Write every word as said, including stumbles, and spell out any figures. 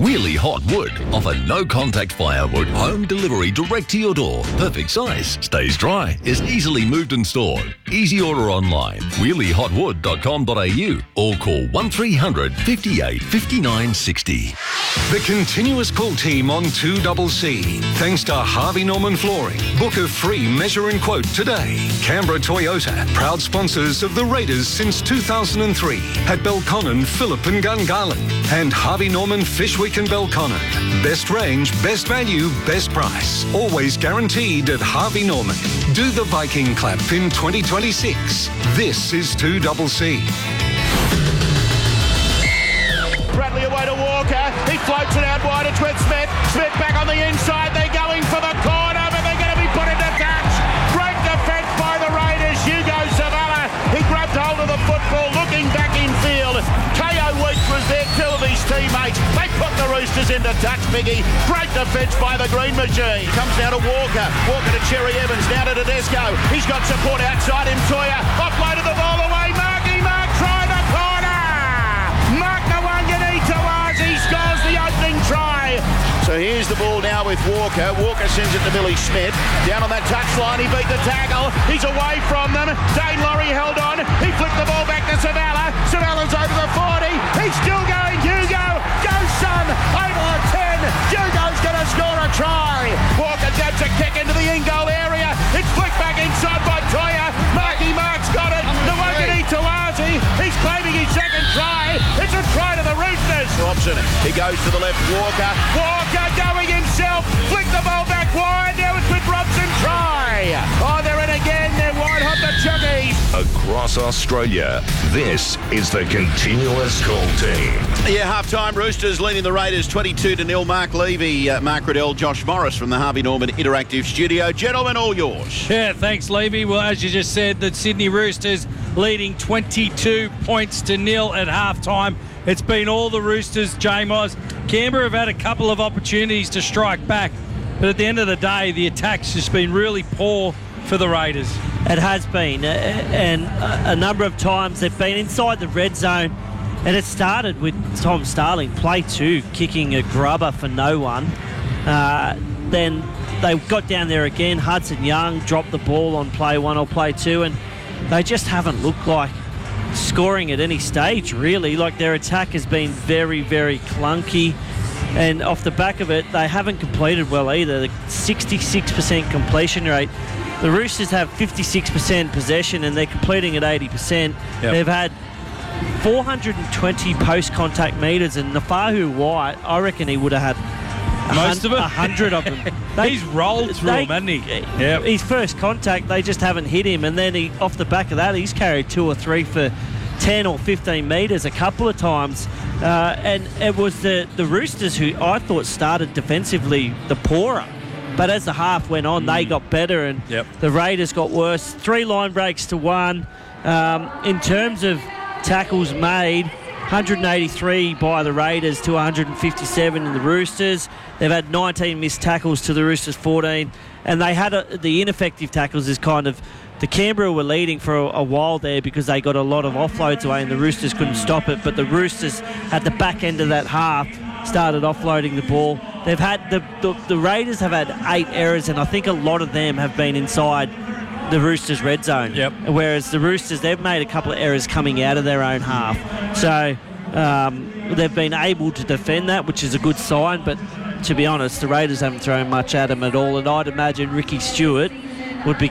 Wheelie Hot Wood offer no-contact firewood home delivery direct to your door. Perfect size, stays dry, is easily moved and stored. Easy order online, wheelie hot wood dot com dot a u or call one three hundred, fifty-eight, fifty-nine, sixty. The continuous call team on two C C. Thanks to Harvey Norman Flooring. Book a free measure and quote today. Canberra Toyota, proud sponsors of the Raiders since two thousand three at Belconnen, Phillip and Gungahlin. And Harvey Norman Fish Week in Belconnen. Best range, best value, best price. Always guaranteed at Harvey Norman. Do the Viking clap in twenty twenty-six. This is two C C. Bradley away to Walker. He floats it out wide. It's with Smith. Smith back on the inside. They're going for the corner, but they're going to be put into touch. Great defence by the Raiders. Hugo Zavala. He grabbed hold of the football, looking back in field. K O Weeks was there, two of his teammates. They put the Roosters into touch, Biggie. Great defence by the Green Machine. Comes down to Walker. Walker to Cherry Evans. Now to Tedesco. He's got support outside him. Toya offloaded the ball away. Marky Mark try the corner. Mark Nawangani Tawazi scores the opening try. So here's the ball now with Walker. Walker sends it to Billy Smith. Down on that touchline, he beat the tackle. He's away from them. Dane Laurie held on. He flicked the ball back to Zavala. Zavala's over the forty. He's still going. Hugo, go son. Over the ten. Hugo's going to score a try. Walker dabs a kick into the in-goal area. It's flicked back inside by Toya. Marky Mark's got it. Nawangani Tawazi. He's claiming his second try. It's a try to the Roosters. Robson, he goes to the left. Walker. Walker going himself. Flick the ball back wide. Now it's with Robson. Try. Oh, they're in again. They're wide hot the Chuggies. Across Australia, this is the continuous call team. Yeah, half-time. Roosters leading the Raiders twenty-two to nil. Mark Levy, uh, Mark Riddell, Josh Morris from the Harvey Norman Interactive Studio. Gentlemen, all yours. Yeah, thanks, Levy. Well, as you just said, the Sydney Roosters leading twenty-two points to nil at half-time. It's been all the Roosters, J-Moz. Canberra have had a couple of opportunities to strike back, but at the end of the day, the attack's just been really poor for the Raiders. It has been, uh, and a, a number of times they've been inside the red zone, and it started with Tom Starling, play two, kicking a grubber for no one. Uh, then they got down there again. Hudson Young dropped the ball on play one or play two, and they just haven't looked like scoring at any stage, really. Like, their attack has been very, very clunky, and off the back of it, they haven't completed well either. The sixty-six percent completion rate. The Roosters have fifty-six percent possession, and they're completing at eighty percent. Yep. They've had four hundred twenty post-contact metres, and Nafahu White, I reckon he would have had most of it, a hundred of them. They, He's rolled through they, them, hasn't he? Yep. His first contact, they just haven't hit him, and then he, off the back of that, he's carried two or three for ten or fifteen metres a couple of times. Uh, and it was the, the Roosters who I thought started defensively the poorer. But as the half went on, mm. they got better, and yep. the Raiders got worse. Three line breaks to one. Um, in terms of tackles made, one hundred eighty-three by the Raiders to one hundred fifty-seven in the Roosters. They've had nineteen missed tackles to the Roosters fourteen. And they had a, the ineffective tackles is kind of... The Canberra were leading for a, a while there because they got a lot of offloads away and the Roosters couldn't stop it. But the Roosters, at the back end of that half, started offloading the ball. They've had... The, the, the Raiders have had eight errors, and I think a lot of them have been inside the Roosters' red zone. Yep. Whereas the Roosters, they've made a couple of errors coming out of their own half. So um, they've been able to defend that, which is a good sign. But to be honest, the Raiders haven't thrown much at them at all. And I'd imagine Ricky Stewart would be